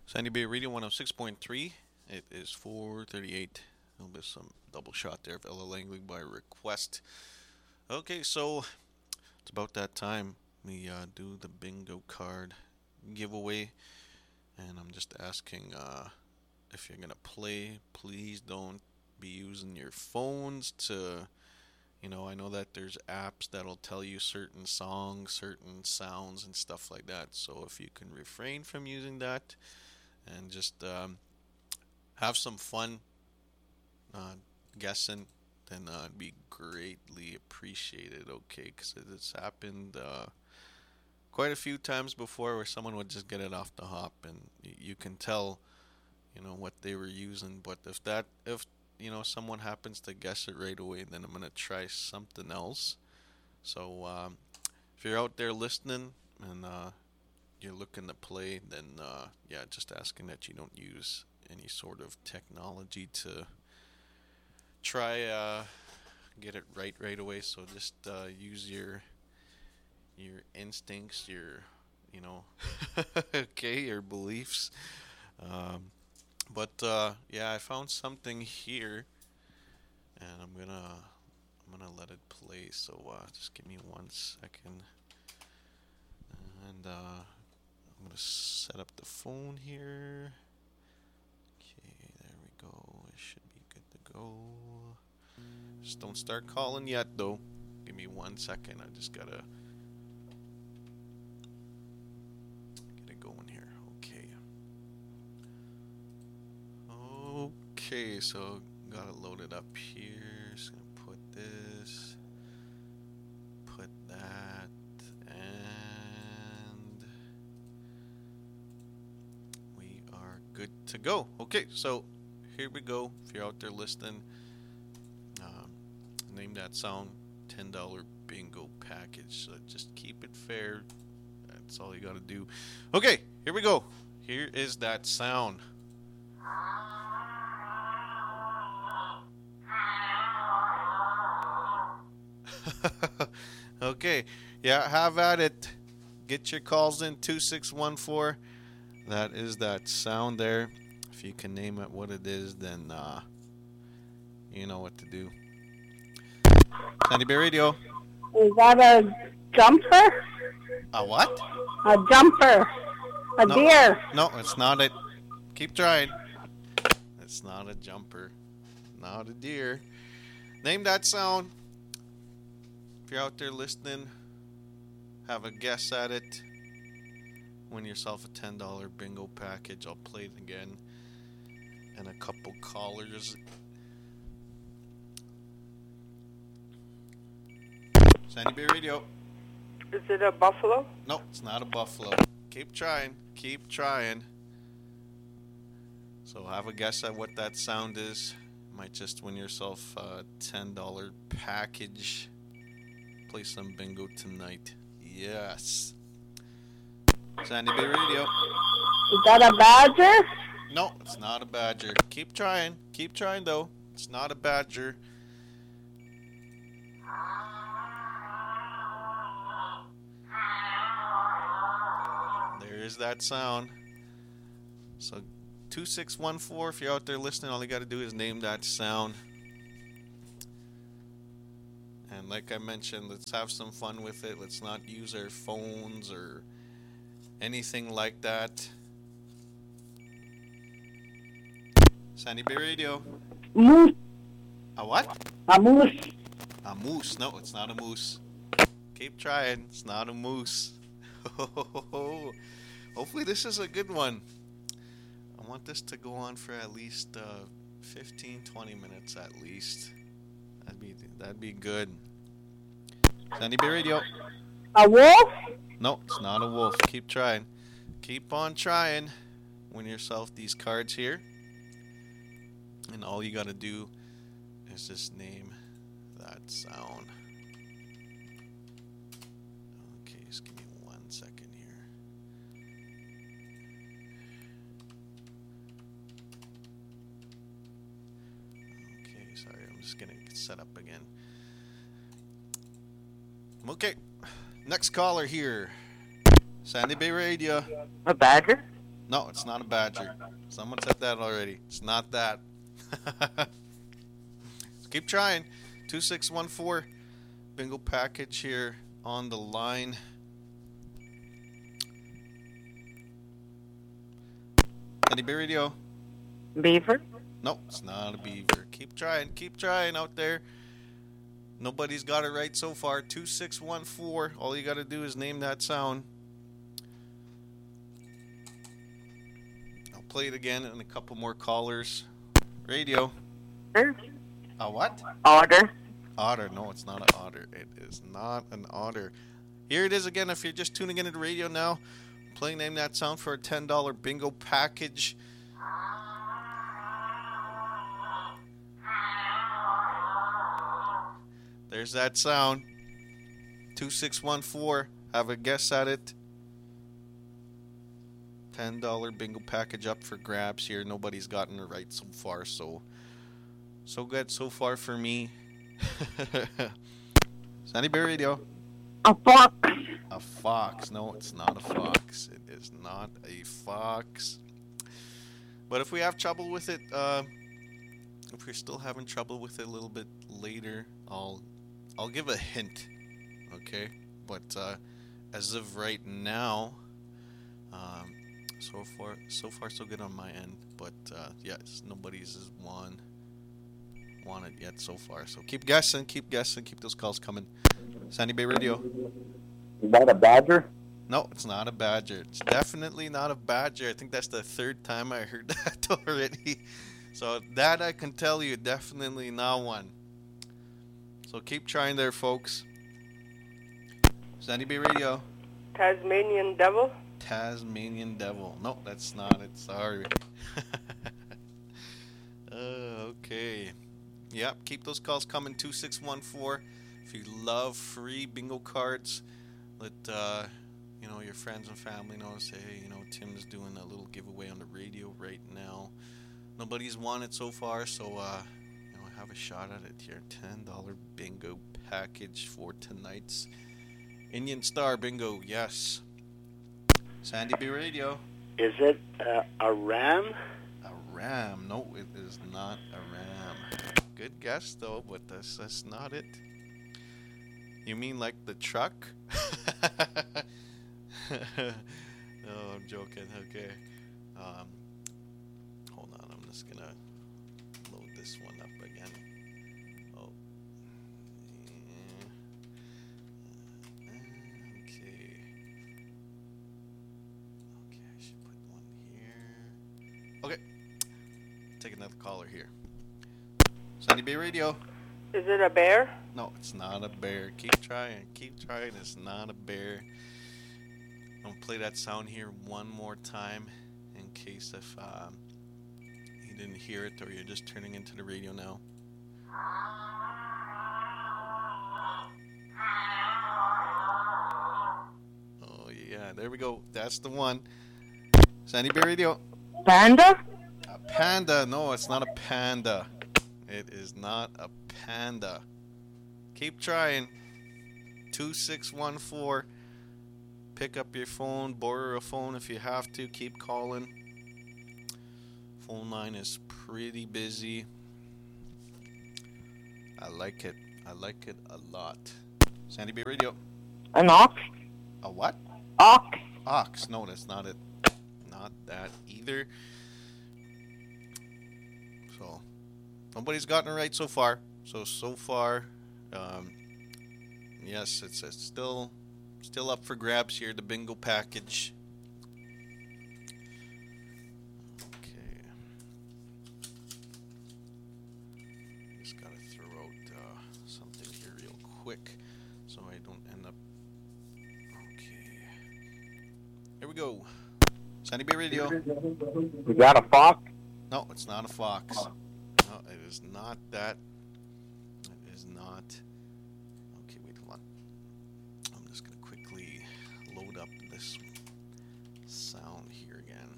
Sandy Bay Radio 106.3. It is 4:38. There'll be some double shot there of Ella Langley by request. Okay, so it's about that time we do the bingo card giveaway, and I'm just asking if you're gonna play. Please don't be using your phones to. I know that there's apps that'll tell you certain songs, certain sounds, and stuff like that. So if you can refrain from using that and just have some fun uh, guessing, then it'd be greatly appreciated. Okay, because it's happened quite a few times before where someone would just get it off the hop, and you can tell, what they were using. But if someone happens to guess it right away, then I'm gonna try something else. So if you're out there listening and you're looking to play, then yeah, just asking that you don't use any sort of technology to try get it right away. So just use your instincts, you know, okay, your beliefs. But yeah, I found something here, and I'm gonna let it play. So just give me 1 second, and I'm gonna set up the phone here. Okay, there we go. It should be good to go. Just don't start calling yet, though. Give me 1 second. I just gotta get it going here. Okay. Okay, so got it loaded up here. Just gonna put this, put that, and we are good to go. Okay, so here we go. If you're out there listening, name that sound, $10 bingo package. So just keep it fair. That's all you gotta do. Okay, here we go. Here is that sound. Okay, yeah, have at it. Get your calls in 2614. That is that sound there. If you can name it what it is, then you know what to do. Sandy Bay Radio. Is that a jumper? A what? A jumper. A No. deer. No, it's not it. Keep trying. It's not a jumper. Not a deer. Name that sound. If you're out there listening, have a guess at it. Win yourself a $10 bingo package. I'll play it again. And a couple callers. Sandy Bay Radio. Is it a buffalo? No, it's not a buffalo. Keep trying. Keep trying. So have a guess at what that sound is. Might just win yourself a $10 package. Play some bingo tonight. Yes. Sandy Bay Radio. Is that a badger? No, it's not a badger. Keep trying. Keep trying, though. It's not a badger. There is that sound. So 2614, if you're out there listening, all you got to do is name that sound. And like I mentioned, let's have some fun with it. Let's not use our phones or anything like that. Sandy Bay Radio. Moose. A what? A moose. A moose. No, it's not a moose. Keep trying. It's not a moose. Hopefully this is a good one. I want this to go on for at least 15, 20 minutes at least. That'd be good. Sandy Bay Radio. A wolf? No, it's not a wolf. Keep trying. Keep on trying. Win yourself these cards here. And all you gotta do is just name that sound. Okay, just give me 1 second here. Okay, sorry, I'm just gonna get set up again. Okay, next caller here. Sandy Bay Radio. A badger? No, it's not a badger. Someone said that already. It's not that. Keep trying. 2614 bingo package here on the line. Sandy Bay Radio. Beaver? No, it's not a beaver. Keep trying out there. Nobody's got it right so far. 2614. All you got to do is name that sound. I'll play it again and a couple more callers. Radio. A what? Otter. Otter. No, it's not an otter. It is not an otter. Here it is again. If you're just tuning into the radio now, playing Name That Sound for a $10 bingo package. There's that sound. 2614. Have a guess at it. $10 bingo package up for grabs here. Nobody's gotten it right so far, so good so far for me. Sandy Bay Radio. A fox. A fox. No, it's not a fox. It is not a fox. But if we have trouble with it, if we're still having trouble with it a little bit later, I'll give a hint. Okay? But as of right now, so far so good on my end. But yes, nobody's has won it yet so far. So keep guessing, keep those calls coming. Sandy Bay Radio. Is that a badger? No, it's not a badger. It's definitely not a badger. I think that's the third time I heard that already. So that I can tell you, definitely not one. So keep trying there, folks. Sandy Bay Radio. Tasmanian devil? Tasmanian devil. No, that's not it. Sorry. Okay. Yep, keep those calls coming. 2614. If you love free bingo cards, let your friends and family know. Say, hey, Tim's doing a little giveaway on the radio right now. Nobody's won it so far, so have a shot at it here. $10 bingo package for tonight's Indian Star Bingo. Yes. Sandy B Radio. Is it a ram? A ram? No, it is not a ram. Good guess though, but that's not it. You mean like the truck? No, I'm joking. Okay. Hold on. I'm just gonna load this one up again. Oh. Yeah. Okay. Okay, I should put one here. Okay. Take another caller here. Sandy Bay Radio. Is it a bear? No, it's not a bear. Keep trying. It's not a bear. I'm gonna play that sound here one more time in case if you didn't hear it or you're just turning into the radio now. Oh yeah, there we go. That's the one. Sandy Bay Radio. Panda? A panda. No, it's not a panda. It is not a panda. Keep trying. 2614. Pick up your phone. Borrow a phone if you have to. Keep calling. Phone line is pretty busy. I like it. I like it a lot. Sandy Bay Radio. An ox? A what? Ox. Ox. No, that's not it. Not that either. So, nobody's gotten it right so far. So far, yes, it's still up for grabs here, the bingo package. Okay. Just gotta throw out something here real quick so I don't end up... Okay. Here we go. Sandy Bay Radio. Is that a fox? No, it's not a fox. No, it is not that. It is not. Okay, wait, hold on. I'm just going to quickly load up this sound here again.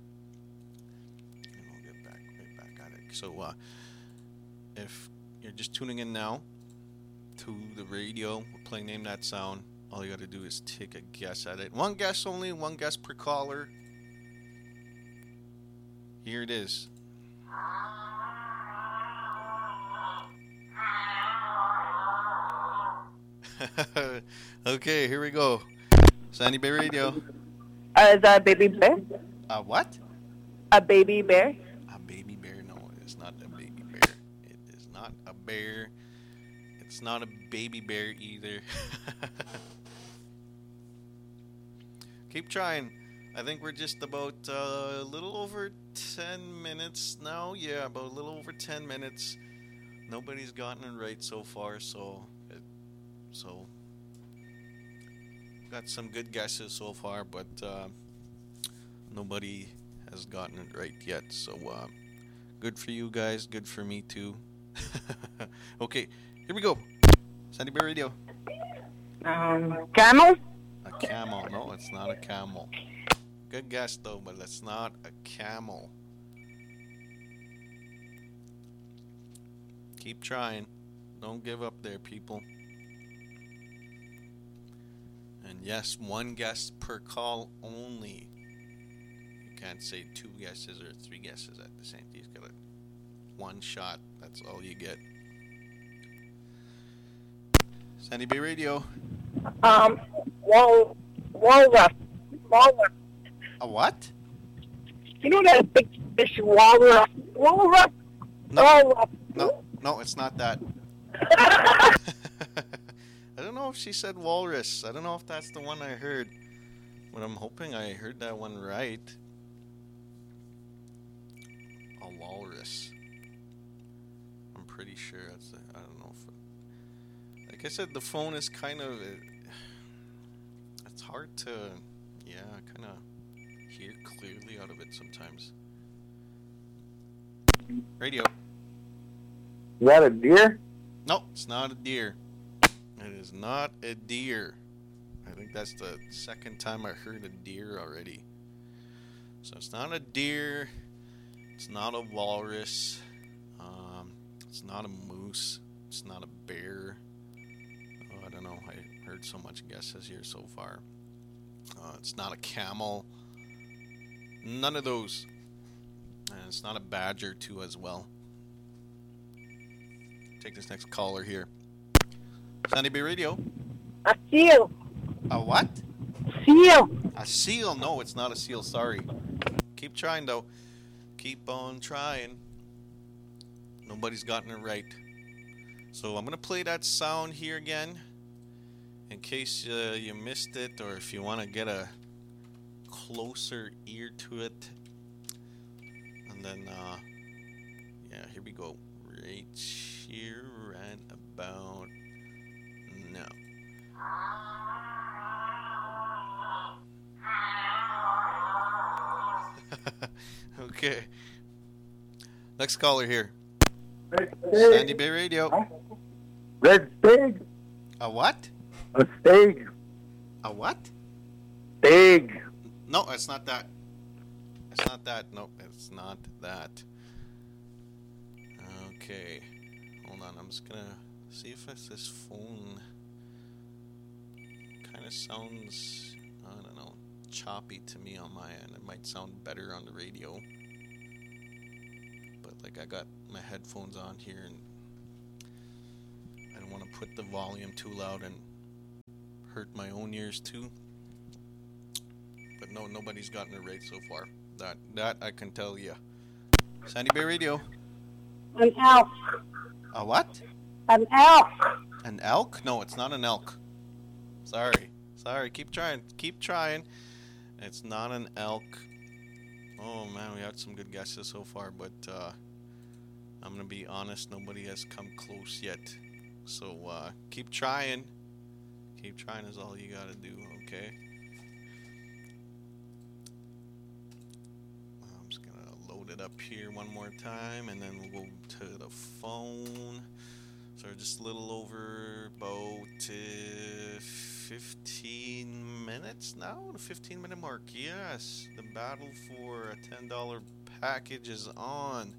And we'll get right back at it. So, if you're just tuning in now to the radio, we're playing Name That Sound. All you got to do is take a guess at it. One guess only, one guess per caller. Here it is. Okay, here we go. Sandy Bay Radio. Is that a baby bear? What? A baby bear? A baby bear? No, it is not a baby bear. It is not a bear. It's not a baby bear either. Keep trying. I think we're just about a little over 10 minutes now. Yeah, about a little over 10 minutes. Nobody's gotten it right so far, so got some good guesses so far, but nobody has gotten it right yet. So good for you guys, good for me too. Okay, here we go. Sandy Bay Radio. Camel? A camel? No, it's not a camel. Good guess though, but it's not a camel. Keep trying. Don't give up there, people. And yes, one guess per call only. You can't say two guesses or three guesses at the same time. You just got one shot. That's all you get. Sandy Bay Radio. Walrus. A what? You know that big fish walrus? Walrus? No, it's not that. I don't know if she said walrus. I don't know if that's the one I heard. But I'm hoping I heard that one right. A walrus. I'm pretty sure that's I don't know if... Like I said, the phone is kind of... It's hard to... Yeah, kind of hear clearly out of it sometimes. Radio. Is that a deer? No, it's not a deer. It is not a deer. I think that's the second time I heard a deer already. So it's not a deer. It's not a walrus. It's not a moose. It's not a bear. Oh, I don't know. I heard so much guesses here so far. It's not a camel. None of those. And it's not a badger too as well. Take this next caller here. Sandy Bay Radio. A seal. A what? Seal. A seal? No, it's not a seal. Sorry. Keep trying, though. Keep on trying. Nobody's gotten it right. So I'm going to play that sound here again. In case you missed it, or if you want to get a closer ear to it. And then, yeah, here we go. Right here, right about now. Okay. Next caller here. Sandy Bay Radio. Red Stig. A what? A Stig. A what? Stig. No, it's not that. It's not that. No, it's not that. Okay. Hold on. I'm just gonna see if this phone kind of sounds, I don't know, choppy to me on my end. It might sound better on the radio. But like I got my headphones on here and I don't want to put the volume too loud and hurt my own ears too. But no, nobody's gotten it right so far. That I can tell you. Sandy Bay Radio. An elk. A what? An elk. An elk? No, it's not an elk. Sorry. Keep trying. It's not an elk. Oh man, we had some good guesses so far, but I'm gonna be honest, nobody has come close yet. So keep trying. Keep trying is all you gotta do, okay? I'm just gonna load it up here one more time, and then we'll go to the phone. So we're just a little over about 15 minutes now, the 15-minute mark. Yes, the battle for a $10 package is on.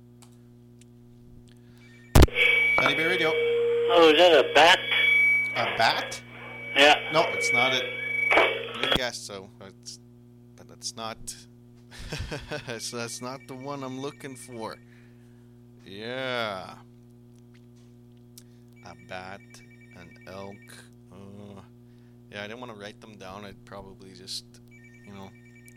Sandy Bay Radio. Oh, is that a bat? A bat? Yeah. No, it's not it. Good guess, so but it's not So that's not the one I'm looking for. Yeah. A bat, an elk. Yeah, I didn't want to write them down. I'd probably just, you know.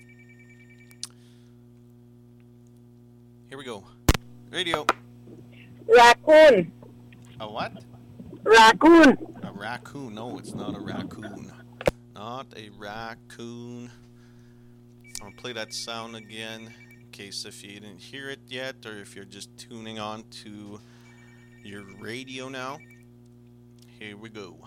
Here we go. Radio. Raccoon. A what? Raccoon. A raccoon. No, it's not a raccoon. Not a raccoon. I'll play that sound again in case if you didn't hear it yet, or if you're just tuning on to your radio now. Here we go.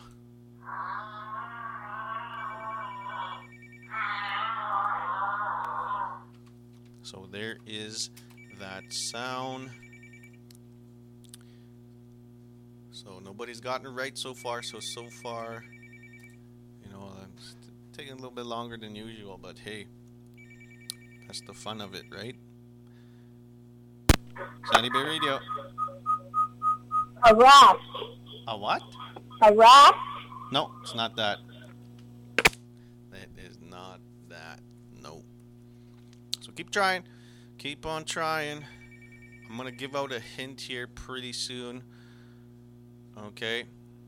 So there is that sound. So nobody's gotten it right so far. So far, you know, it's taking a little bit longer than usual, but hey, that's the fun of it, right? Sandy Bay Radio. A rat. A what? A rat. No, it's not that. It is not that. No. So keep trying. Keep on trying. I'm going to give out a hint here pretty soon. Okay.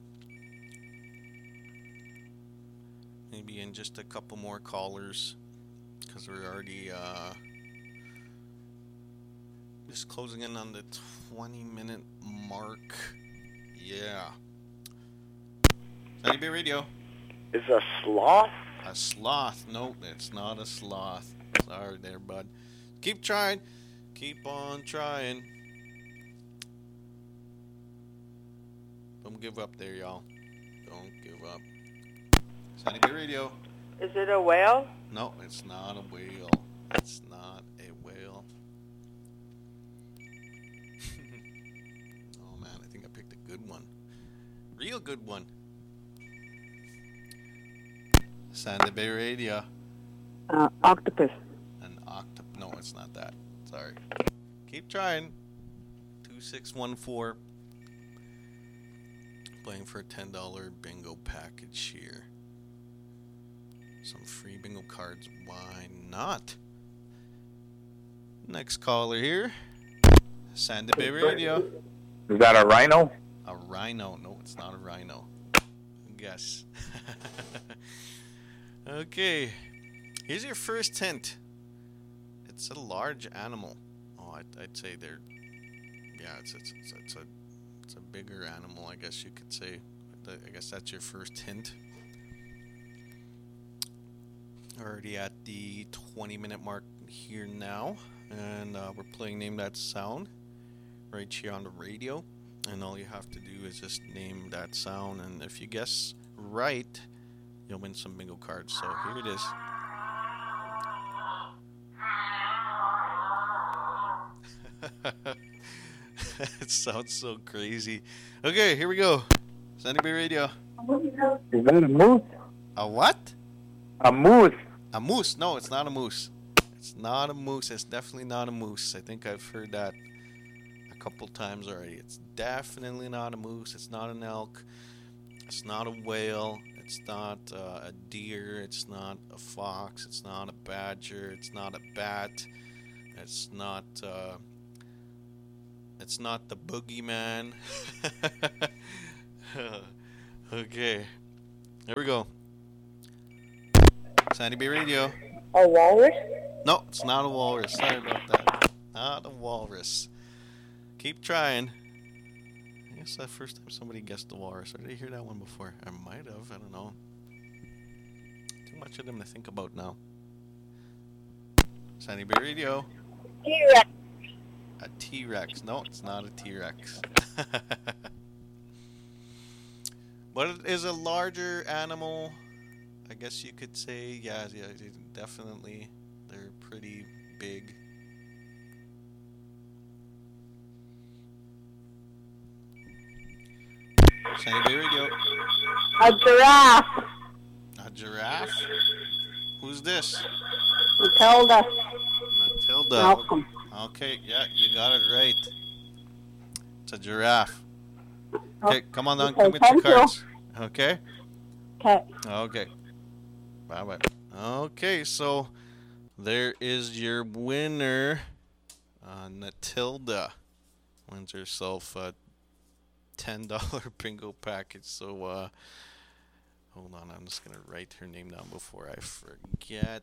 Maybe in just a couple more callers. Because we're already just closing in on the 20-minute mark. Yeah. Sandy Bay Radio. Is a sloth? A sloth. No, it's not a sloth. Sorry there, bud. Keep trying. Keep on trying. Don't give up there, y'all. Don't give up. Sandy Bay Radio. Is it a whale? No, it's not a whale. It's not a whale. Oh, man, I think I picked a good one. Real good one. Sandy Bay Radio. Octopus. An octopus. No, it's not that. Sorry. Keep trying. 2614. Playing for a $10 bingo package here. Some free bingo cards. Why not? Next caller here. Sandy Bay Radio. Is that a rhino? A rhino. No, it's not a rhino. Guess. Okay. Here's your first hint. It's a large animal. Oh, I'd say they're. Yeah, it's a bigger animal, I guess you could say. I guess that's your first hint. Already at the 20-minute mark here now, and we're playing Name That Sound right here on the radio. And all you have to do is just name that sound, and if you guess right, you'll win some bingo cards. So here it is. It sounds so crazy. Okay, here we go. Sandy Bay Radio. Is that a moose? A what? A moose. A moose. No, it's not a moose. It's not a moose. It's definitely not a moose. I think I've heard that a couple times already. It's definitely not a moose. It's not an elk. It's not a whale. It's not a deer. It's not a fox. It's not a badger. It's not a bat. It's not the boogeyman. Okay. Here we go. Sandy Bay Radio. A walrus. No, it's not a walrus. Sorry about that. Not a walrus. Keep trying. I guess that's the first time somebody guessed the walrus. Or did I hear that one before? I might have. I don't know. Too much of them to think about now. Sandy Bay Radio. T-Rex. A T-Rex. No, it's not a T-Rex. But it is a larger animal. I guess you could say, yeah, definitely. They're pretty big. Sandy Bay Radio. A giraffe. A giraffe? Who's this? Matilda. Matilda. Malcolm. Okay, yeah, you got it right. It's a giraffe. Okay, come on down, come get your cards. Okay? Okay. Okay. Bye-bye. Okay, so there is your winner. Natilda wins herself a $10 bingo package. So, hold on. I'm just going to write her name down before I forget.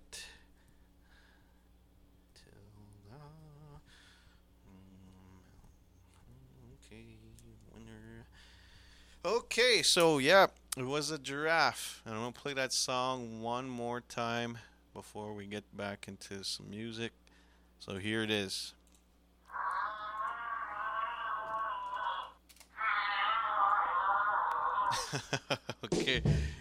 Tilda. Okay, winner. Okay, so yeah, it was a giraffe. And I'm going to play that song one more time before we get back into some music. So here it is. Okay,